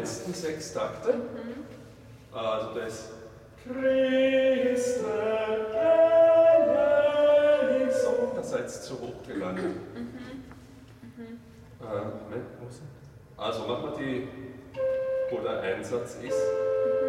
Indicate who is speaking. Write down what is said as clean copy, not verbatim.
Speaker 1: letzten 6 Takte. Also da ist Christe eleison. Da seid ihr zu hoch gelandet. Moment, wo sind? Also machen wir die, wo der Einsatz ist.